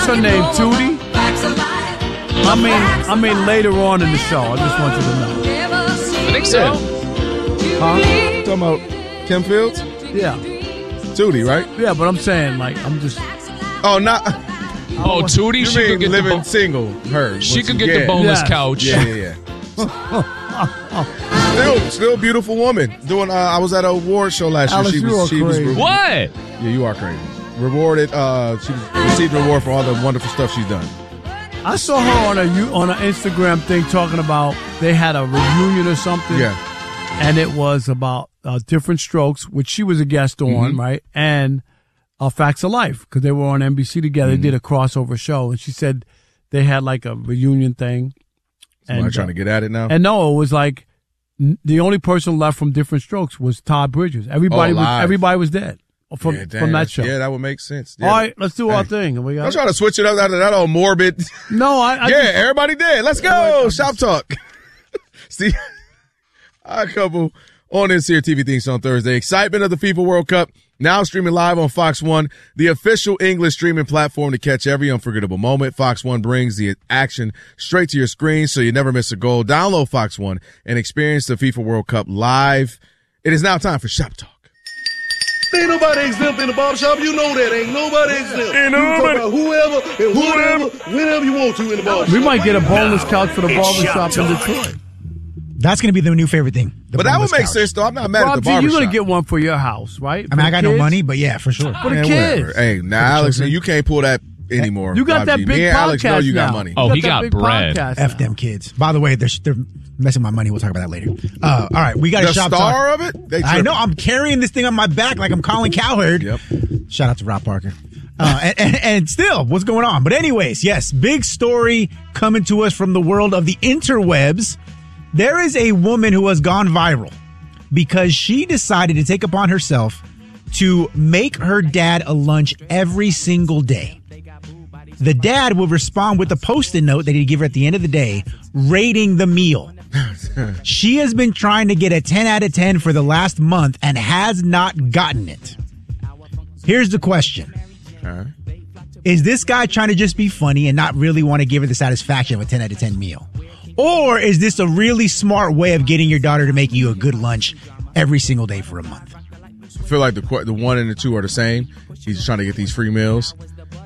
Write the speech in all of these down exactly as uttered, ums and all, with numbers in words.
What's her name? Tootie? I mean, I mean later on in the show. I just want you to know. I think so. Huh? Talking about Kim Fields? Yeah. Tootie, right? Yeah, but I'm saying, like, I'm just... Oh, not... Oh, Tootie? You She mean could get living the bo- single, her. She could yeah. get the boneless Yeah. couch. Yeah, yeah, yeah. still, still a beautiful woman. Doing. Uh, I was at a award show last Alice, year. She you was. are She was. crazy. Re- What? Yeah, you are crazy. Rewarded. Uh, she received a reward for all the wonderful stuff she's done. I saw her on a you- on an Instagram thing talking about they had a reunion or something. Yeah. And it was about uh, Different Strokes, which she was a guest on, Mm-hmm. right? And uh, Facts of Life, because they were on N B C together. Mm-hmm. They did a crossover show. And she said they had like a reunion thing. Somebody And, trying uh, to get at it now. And no, it was like n- the only person left from Different Strokes was Todd Bridges. Everybody Oh, was live. everybody was dead from, yeah, damn, from that that's- show. Yeah, that would make sense. Yeah. All right, let's do our Hey. thing. We I'm got trying to switch it up out of that all morbid. no, I, I yeah, just- everybody dead. Let's go. Shop talk. See, a couple on this here T V Things on Thursday. Excitement of the FIFA World Cup now streaming live on Fox One, the official English streaming platform to catch every unforgettable moment. Fox One brings the action straight to your screen so you never miss a goal. Download Fox One and experience the FIFA World Cup live. It is now time for Shop Talk. Ain't nobody exempt in the barbershop. You know that. Ain't nobody exempt. Ain't You can nobody- talk about whoever and whatever, whenever you want to in the barbershop. we might get a boneless couch for the barbershop in Detroit. That's going to be the new favorite thing. the But that would boneless make couch. sense, though. I'm not mad at Rob the G, you're barbershop. gonna get one for your house, right? I mean, I got no kids? money, but yeah, for sure. For the Man, kids. whatever. Hey, now, Alex, you can't pull that anymore. You got Rob that G. big Me and Alex know podcast you got now. money. Oh, You he that got big bread. podcast F now. them kids. By the way, they're, they're messing with my money. We'll talk about that later. Uh, all right, we got a The shop star talk. of it? They I tripping. know. I'm carrying this thing on my back like I'm Colin Cowherd. Yep. Shout out to Rob Parker. Uh, and, and, and still, what's going on? But anyways, yes, big story coming to us from the world of the interwebs. There is a woman who has gone viral because she decided to take upon herself to make her dad a lunch every single day. The dad would respond with a post-it note that he'd give her at the end of the day, rating the meal. She has been trying to get a ten out of ten for the last month and has not gotten it. Here's the question. Okay. Is this guy trying to just be funny and not really want to give her the satisfaction of a ten out of ten meal? Or is this a really smart way of getting your daughter to make you a good lunch every single day for a month? I feel like the qu- the one and the two are the same. He's just trying to get these free meals.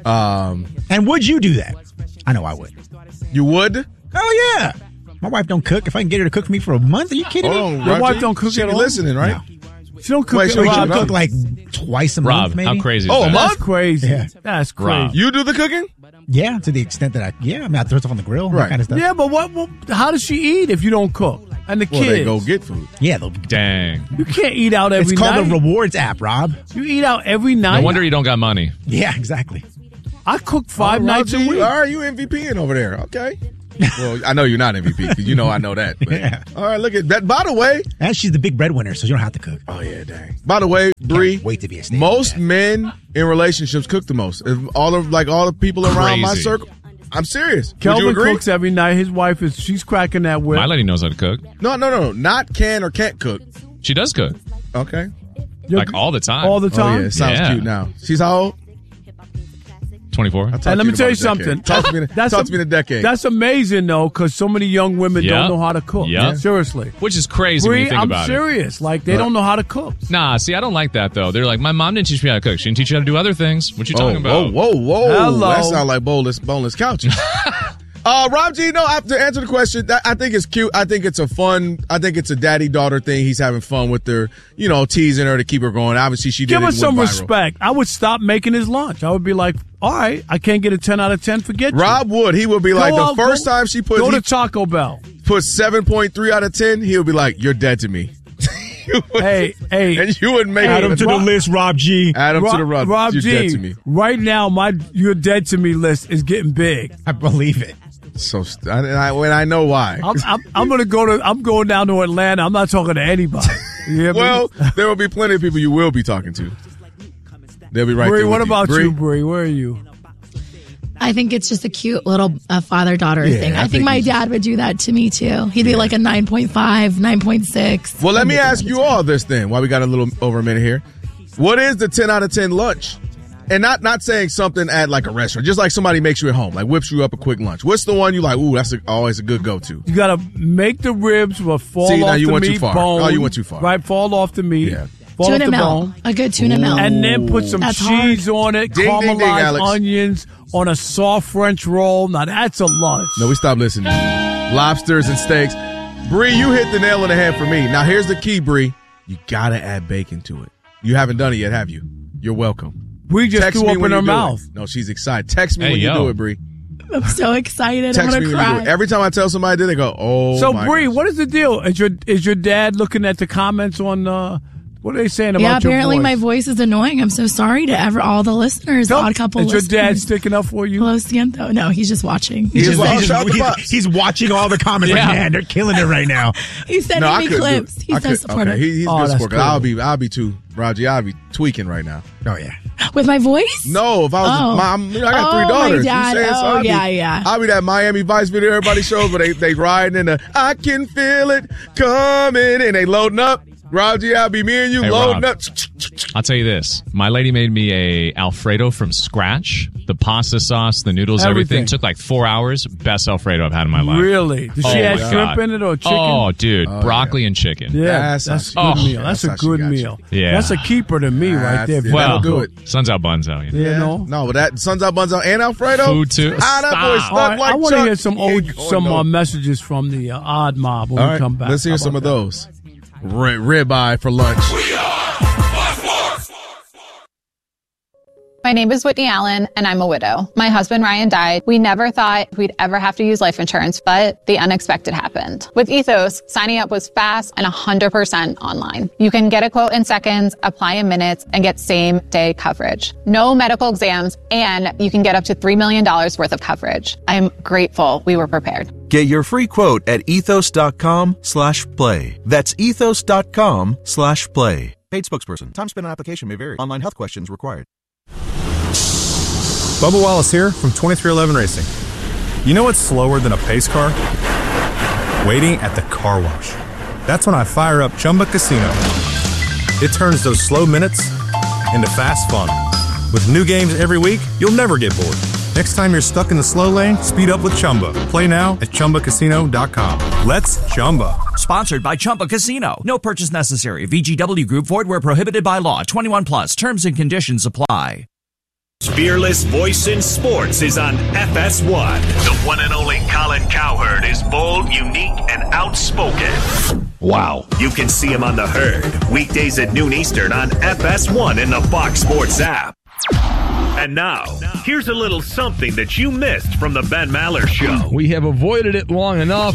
Um, And would you do that? I know I would. you would? Hell yeah. My wife don't cook. If I can get her to cook for me for a month, are you kidding Hold me? on, Your Rob wife G. don't cook She at be all? listening, right? No. She don't cook. Wait, it, so Wait, Rob, she cook like twice a Rob, month, maybe? how crazy is Oh, a that? month? That's crazy. Yeah. That's crazy. Rob. You do the cooking? Yeah, to the extent that I, yeah, I mean, I throw stuff on the grill, Right. that kind of stuff. Yeah, but what, what? How does she eat if you don't cook? And the Well, kids, they go get food. Yeah, they'll, Dang. you can't eat out every it's called night. a rewards app, Rob. You eat out every night. No wonder you don't got money. Yeah, exactly. I cook five Oh, nights Rob a G, week. All right, you M V P in over there. Okay. Well, I know you're not M V P because you know I know that. But, Yeah. All right, look at that. By the way, And she's the big breadwinner, so you don't have to cook. oh yeah, dang. By the way, Bree, wait to be a stay-at-home most dad. men in relationships cook the most. If all of like all the people around my Crazy. circle, I'm serious. Would Kelvin you agree? cooks every night. His wife is she's cracking that whip. My lady knows how to cook. No, no, no, not can or can't cook. She does cook. Okay. You're- Like all the time. all the Oh time. yeah, it sounds Yeah. cute now. She's how old? twenty-four. I'll talk And let to me in tell you about a decade. something. Talk to me. in- That's talk a- to me in a decade. That's amazing though, because so many young women Yeah. don't know how to cook. Yeah. Seriously. Which is crazy when Bree, you think I'm about it. serious. Like they don't know how to cook. Nah, see, I don't like that though. They're like, my mom didn't teach me how to cook. She didn't teach you how to do other things. What you Oh, talking about? Whoa, whoa, whoa! Hello. That sounds like boneless, boneless couches. uh, Rob G, no. I have to answer the question. That, I think it's cute. I think it's a fun. I think it's a daddy-daughter thing. He's having fun with her, you know, teasing her to keep her going. Obviously, she did Give it us and some went viral. respect. I would stop making his lunch. I would be like, all right, I can't get a ten out of ten. Forget you. Rob would. He would be like, Go the out, first go- time she put Go he to Taco Bell. put seven point three out of ten, he would be like, "You're dead to me." You would- Hey, hey. and you would make Add him him to the Rob- list, Rob G. Add him Rob, to the Rob. Rob You're G, dead to me. right now, my "You're Dead to Me" list is getting big. I believe it. So, st- and I, and I know why. I'm, I'm, I'm gonna go to. I'm going down to Atlanta. I'm not talking to anybody. You hear me? Well, there will be plenty of people you will be talking to. They'll be right Bree, there. what with about Bree? you, Bree? Where are you? I think it's just a cute little uh, father-daughter Yeah, thing. I I, think think my he's- dad would do that to me too. He'd be like a nine point five, nine point six. Well, let me ask you all this then, while we got a little over a minute here. What is the ten out of ten lunch? and not not saying something at like a restaurant, just like somebody makes you at home, like whips you up a quick lunch. What's the one you like? Ooh, that's a, always a good go-to. You gotta make the ribs will fall See, off now you the went meat too far. bone. Oh, you went too far. Right, fall off the meat. Yeah. Fall Tuna off the melt. bone. A good tuna melt. And then put some That's cheese hard. on it, Ding, ding, ding, caramelized Alex. onions on a soft French roll. Now that's a lunch. No, we stopped listening. Lobsters and steaks. Bree, you hit the nail on the head for me. Now here's the key, Bree. You gotta add bacon to it. You haven't done it yet, have you? You're welcome. We just Text threw me up when in you her do mouth. it. No, she's excited. Text me Hey, when yo. you do it, Bree. I'm so excited. Text I'm me gonna when you do cry. it. Every time I tell somebody, they go, "Oh, So, my Bree, goodness." what is the deal? Is your is your dad looking at the comments on? Uh, what are they saying about Yeah, your apparently voice? my voice is annoying. I'm so sorry to ever all the listeners. Tell- Odd couple Is your listeners. dad sticking up for you? Lo siento. No, he's just watching. He's He's, like, he's, shout the he's- box. he's watching all the comments. Yeah. Like, man, they're killing it right now. He's sending No, I me couldn't do clips. it. He's I so could- supportive. Okay, he, he's Oh, good that's sport. 'cause cool. I'll be, I'll be too, Raji. I'll be tweaking right now. Oh, yeah. With my voice? No, if I was, Oh. my, I'm- I got Oh, three my daughters. dad. You saying, so Oh, I'll be, yeah, yeah. I'll be that Miami Vice video everybody shows where they they riding in the I can feel it coming and they loading up. Raji, I'll be me and you Hey, loading Rob. up. I'll tell you this. My lady made me a Alfredo from scratch. The pasta sauce, the noodles, everything. Everything. Took like four hours. Best Alfredo I've had in my life. Really? Does Oh she my add God. shrimp in it or chicken? Oh, dude. Oh, broccoli and chicken. yeah, That's that's, how a good she- meal. That's, that's how a she good got you. meal. Yeah. That's a keeper to me right That's- there. yeah, Well, that'll do it. Sun's out, buns out. You know? You know? No, but that Suns Out, Buns Out, and Alfredo. Food too. Ah, that boy Stop. stuck All right, like I want to Chuck. hear some He ain't old, going some uh, nowhere. messages from the uh, Odd Mob when All we right, come back. let's hear How some of about those. Rib, ribeye for lunch. My name is Whitney Allen, and I'm a widow. My husband, Ryan, died. We never thought we'd ever have to use life insurance, but the unexpected happened. With Ethos, signing up was fast and one hundred percent online. You can get a quote in seconds, apply in minutes, and get same-day coverage. No medical exams, and you can get up to three million dollars worth of coverage. I'm grateful we were prepared. Get your free quote at ethos.com slash play. That's ethos.com slash play. Paid spokesperson. Time spent on application may vary. Online health questions required. Bubba Wallace here from twenty-three eleven Racing. You know what's slower than a pace car? Waiting at the car wash. That's when I fire up Chumba Casino. It turns those slow minutes into fast fun. With new games every week, you'll never get bored. Next time you're stuck in the slow lane, speed up with Chumba. Play now at chumba casino dot com. Let's Chumba. Sponsored by Chumba Casino. No purchase necessary. V G W Group. Void where prohibited by law. twenty-one plus. Terms and conditions apply. Fearless voice in sports is on F S one. The one and only Colin Cowherd is bold, unique, and outspoken. Wow. You can see him on The Herd, weekdays at noon Eastern on F S one in the Fox Sports app. And now, here's a little something that you missed from the Ben Maller Show. We have avoided it long enough.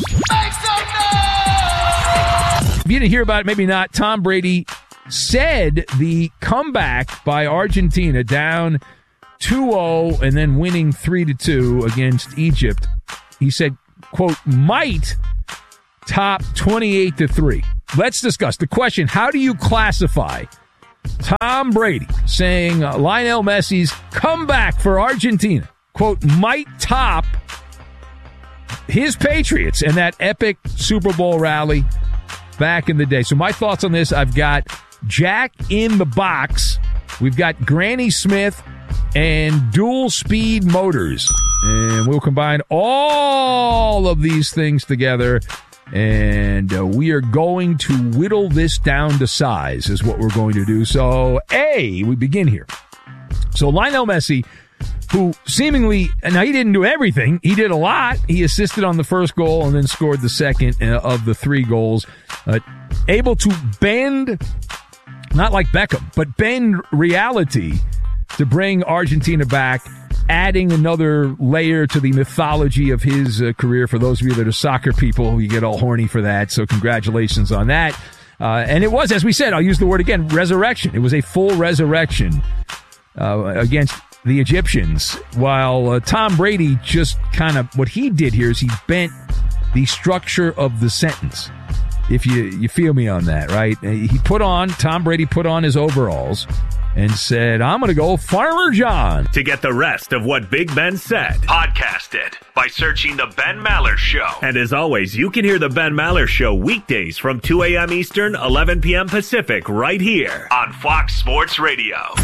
If you didn't hear about it, maybe not. Tom Brady said the comeback by Argentina down two oh and then winning three to two against Egypt. He said, quote, might top twenty-eight to three. Let's discuss the question. How do you classify Tom Brady saying uh, Lionel Messi's comeback for Argentina, quote, might top his Patriots and that epic Super Bowl rally back in the day? So my thoughts on this, I've got Jack in the box. We've got Granny Smith and dual speed motors. And we'll combine all of these things together. And uh, we are going to whittle this down to size is what we're going to do. So, A, we begin here. So Lionel Messi, who seemingly, now he didn't do everything. He did a lot. He assisted on the first goal and then scored the second of the three goals. Uh, able to bend, not like Beckham, but bend reality to bring Argentina back, adding another layer to the mythology of his uh, career. For those of you that are soccer people, you get all horny for that. So congratulations on that. Uh, and it was, as we said, I'll use the word again, resurrection. It was a full resurrection uh, against the Egyptians, while uh, Tom Brady just kind of, what he did here is he bent the structure of the sentence. If you, you feel me on that, right? He put on, Tom Brady put on his overalls and said, I'm going to go Farmer John. To get the rest of what Big Ben said, podcast it by searching The Ben Maller Show. And as always, you can hear The Ben Maller Show weekdays from two a.m. Eastern, eleven p.m. Pacific, right here on Fox Sports Radio.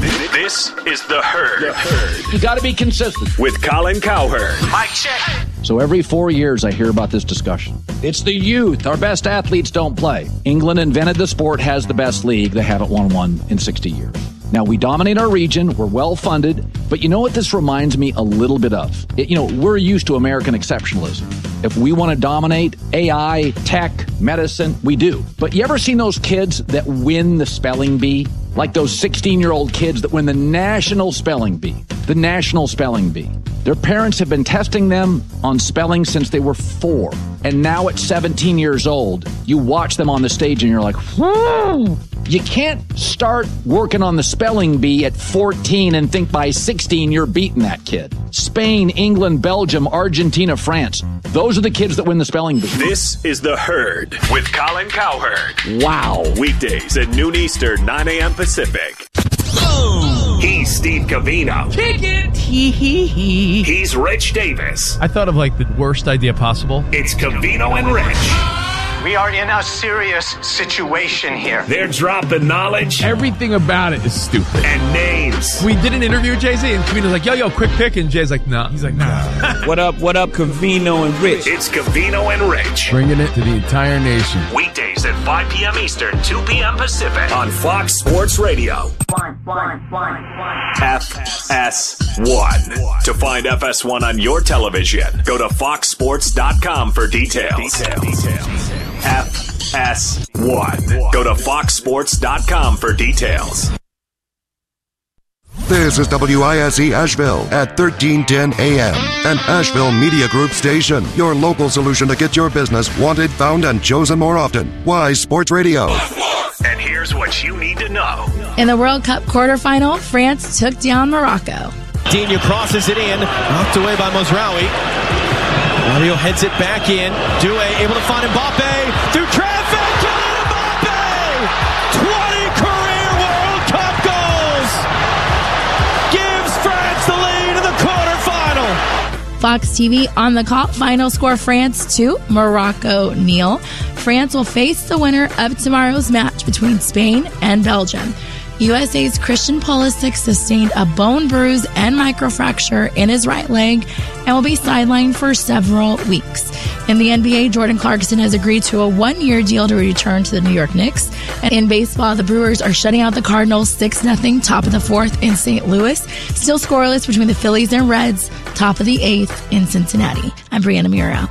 This is The Herd. The Herd. You got to be consistent. With Colin Cowherd. Mike check. So every four years I hear about this discussion. It's the youth. Our best athletes don't play. England invented the sport, has the best league. They haven't won one in sixty years. Now, we dominate our region. We're well-funded. But you know what this reminds me a little bit of? It, you know, we're used to American exceptionalism. If we want to dominate A I, tech, medicine, we do. But you ever seen those kids that win the spelling bee? Like those sixteen-year-old kids that win the national spelling bee. The national spelling bee. Their parents have been testing them on spelling since they were four. And now at seventeen years old, you watch them on the stage and you're like, whoa. You can't start working on the spelling bee at fourteen and think by sixteen you're beating that kid. Spain, England, Belgium, Argentina, France. Those are the kids that win the spelling bee. This is The Herd with Colin Cowherd. Wow. Weekdays at noon Eastern, nine a.m. Pacific. Oh. He's Steve Covino. Kick it. Hee hee hee. He's Rich Davis. I thought of like the worst idea possible. It's Covino and Rich. We are in a serious situation here. They're dropping knowledge. Everything about it is stupid. And names. We did an interview with Jay-Z, and Covino's like, yo, yo, quick pick. And Jay's like, no. Nah. He's like, nah. What up, what up, Covino and Rich? It's Covino and Rich. Bringing it to the entire nation. Weekdays at five p.m. Eastern, two p.m. Pacific. On Fox Sports Radio. F S one. To find F S one on your television, go to fox sports dot com for details. Details. Details. F S one. Go to fox sports dot com for details. This is W I S E Asheville at thirteen ten A M, an Asheville Media Group station. Your local solution to get your business wanted, found, and chosen more often. Wise Sports Radio. And here's what you need to know. In the World Cup quarterfinal, France took down Morocco. Digne crosses it in, knocked away by Mazraoui. Mario heads it back in. Doué able to find Mbappe through traffic. Kylian Mbappe! twenty career World Cup goals! Gives France the lead in the quarterfinal. Fox T V on the call. Final score, France two, Morocco nil. France will face the winner of tomorrow's match between Spain and Belgium. U S A's Christian Pulisic sustained a bone bruise and microfracture in his right leg and will be sidelined for several weeks. In the N B A, Jordan Clarkson has agreed to a one-year deal to return to the New York Knicks. And in baseball, the Brewers are shutting out the Cardinals six nothing, top of the fourth in Saint Louis. Still scoreless between the Phillies and Reds, top of the eighth in Cincinnati. I'm Brianna Muro.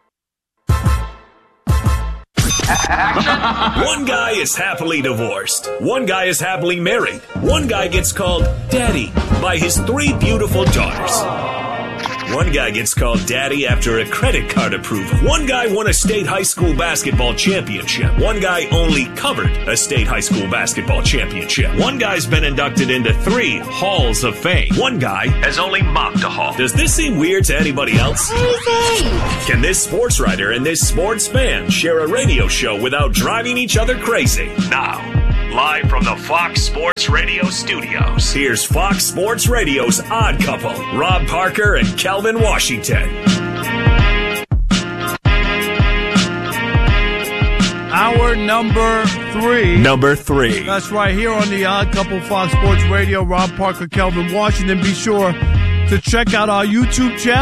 One guy is happily divorced. One guy is happily married. One guy gets called daddy by his three beautiful daughters. One guy gets called daddy after a credit card approval. One guy won a state high school basketball championship. One guy only covered a state high school basketball championship. One guy's been inducted into three halls of fame. One guy has only mopped a hall. Does this seem weird to anybody else? Crazy! Can this sports writer and this sports fan share a radio show without driving each other crazy? Now, live from the Fox Sports Radio studios, here's Fox Sports Radio's odd couple, Rob Parker and Kelvin Washington. Hour number three. Number three. That's right, here on the Odd Couple Fox Sports Radio. Rob Parker, Kelvin Washington. Be sure to check out our YouTube channel.